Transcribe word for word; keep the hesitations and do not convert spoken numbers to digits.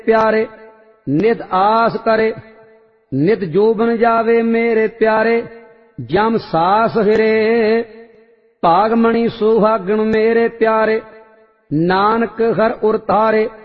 प्यारे। नित आस करे नित जोबन जावे मेरे प्यारे। जम सास हिरे भागमणि सुहागण मेरे प्यारे। नानक हर उर तारे